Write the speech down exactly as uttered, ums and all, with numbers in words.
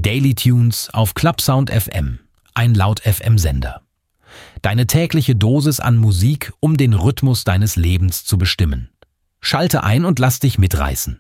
Daily Tunes auf Clubsound F M, ein Laut-F M-Sender. Deine tägliche Dosis an Musik, um den Rhythmus deines Lebens zu bestimmen. Schalte ein und lass dich mitreißen.